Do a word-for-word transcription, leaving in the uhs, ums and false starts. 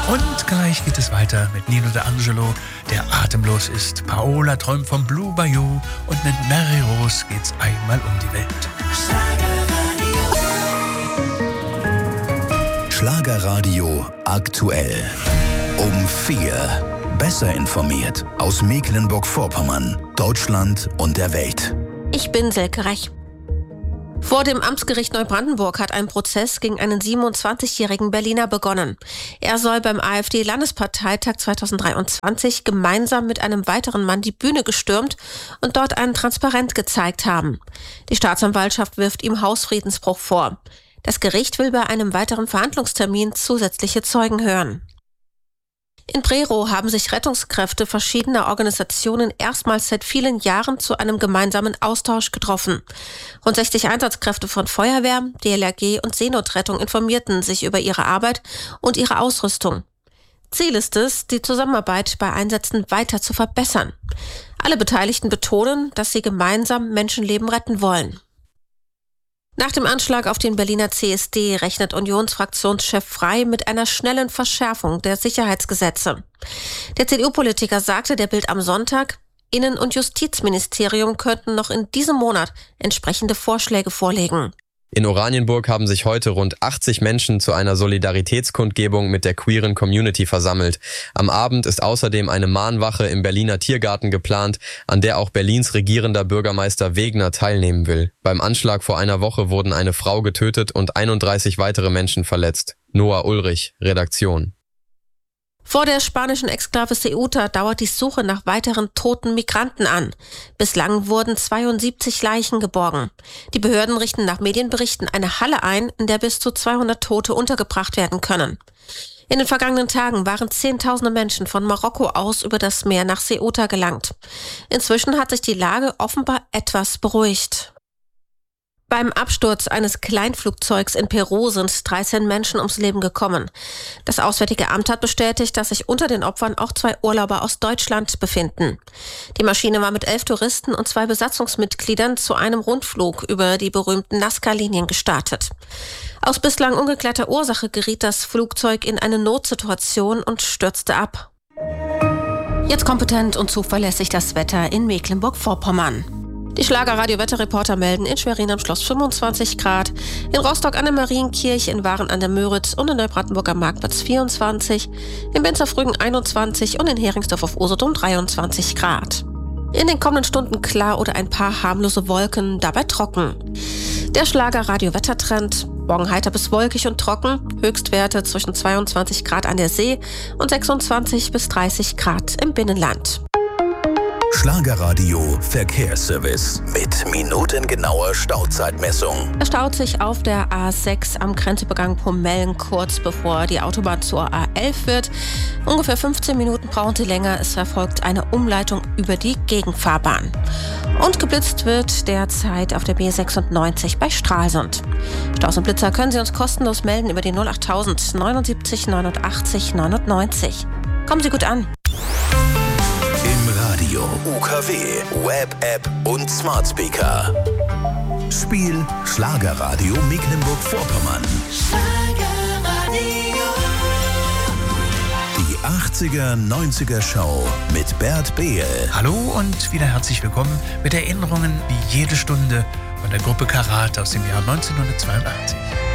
Und gleich geht es weiter mit Nino D'Angelo, der atemlos ist. Paola träumt vom Blue Bayou und mit Mary Rose geht's einmal um die Welt. Schlagerradio aktuell. Um vier. Besser informiert aus Mecklenburg-Vorpommern, Deutschland und der Welt. Ich bin Silke Rech. Vor dem Amtsgericht Neubrandenburg hat ein Prozess gegen einen siebenundzwanzigjährigen Berliner begonnen. Er soll beim AfD-Landesparteitag zweitausenddreiundzwanzig gemeinsam mit einem weiteren Mann die Bühne gestürmt und dort einen Transparent gezeigt haben. Die Staatsanwaltschaft wirft ihm Hausfriedensbruch vor. Das Gericht will bei einem weiteren Verhandlungstermin zusätzliche Zeugen hören. In Prerow haben sich Rettungskräfte verschiedener Organisationen erstmals seit vielen Jahren zu einem gemeinsamen Austausch getroffen. Rund sechzig Einsatzkräfte von Feuerwehr, D L R G und Seenotrettung informierten sich über ihre Arbeit und ihre Ausrüstung. Ziel ist es, die Zusammenarbeit bei Einsätzen weiter zu verbessern. Alle Beteiligten betonen, dass sie gemeinsam Menschenleben retten wollen. Nach dem Anschlag auf den Berliner C S D rechnet Unionsfraktionschef Frey mit einer schnellen Verschärfung der Sicherheitsgesetze. Der C D U-Politiker sagte der Bild am Sonntag, Innen- und Justizministerium könnten noch in diesem Monat entsprechende Vorschläge vorlegen. In Oranienburg haben sich heute rund achtzig Menschen zu einer Solidaritätskundgebung mit der queeren Community versammelt. Am Abend ist außerdem eine Mahnwache im Berliner Tiergarten geplant, an der auch Berlins regierender Bürgermeister Wegner teilnehmen will. Beim Anschlag vor einer Woche wurden eine Frau getötet und einunddreißig weitere Menschen verletzt. Noah Ulrich, Redaktion. Vor der spanischen Exklave Ceuta dauert die Suche nach weiteren toten Migranten an. Bislang wurden zweiundsiebzig Leichen geborgen. Die Behörden richten nach Medienberichten eine Halle ein, in der bis zu zweihundert Tote untergebracht werden können. In den vergangenen Tagen waren Zehntausende Menschen von Marokko aus über das Meer nach Ceuta gelangt. Inzwischen hat sich die Lage offenbar etwas beruhigt. Beim Absturz eines Kleinflugzeugs in Peru sind dreizehn Menschen ums Leben gekommen. Das Auswärtige Amt hat bestätigt, dass sich unter den Opfern auch zwei Urlauber aus Deutschland befinden. Die Maschine war mit elf Touristen und zwei Besatzungsmitgliedern zu einem Rundflug über die berühmten Nazca-Linien gestartet. Aus bislang ungeklärter Ursache geriet das Flugzeug in eine Notsituation und stürzte ab. Jetzt kompetent und zuverlässig das Wetter in Mecklenburg-Vorpommern. Die Schlagerradio-Wetterreporter melden in Schwerin am Schloss fünfundzwanzig Grad, in Rostock an der Marienkirche, in Waren an der Müritz und in Neubrandenburg am Marktplatz vierundzwanzig, in Benzer-Frügen einundzwanzig und in Heringsdorf auf Usedom dreiundzwanzig Grad. In den kommenden Stunden klar oder ein paar harmlose Wolken, dabei trocken. Der Schlagerradio-Wettertrend: morgen heiter bis wolkig und trocken, Höchstwerte zwischen zweiundzwanzig Grad an der See und sechsundzwanzig bis dreißig Grad im Binnenland. Schlagerradio Verkehrsservice mit minutengenauer Stauzeitmessung. Es staut sich auf der A sechs am Grenzübergang Pomellen kurz bevor die Autobahn zur A elf wird. Ungefähr fünfzehn Minuten brauchen Sie länger. Es erfolgt eine Umleitung über die Gegenfahrbahn. Und geblitzt wird derzeit auf der B sechsundneunzig bei Stralsund. Staus und Blitzer können Sie uns kostenlos melden über die null achttausend neunundsiebzig neunundachtzig neunundneunzig. Kommen Sie gut an. Radio, U K W, Web-App und Smart Speaker. Spiel Schlagerradio Mecklenburg-Vorpommern. Schlagerradio. Die achtziger, neunziger Show mit Bert Behl. Hallo und wieder herzlich willkommen mit Erinnerungen wie jede Stunde von der Gruppe Karat aus dem Jahr neunzehnhundertzweiundachtzig.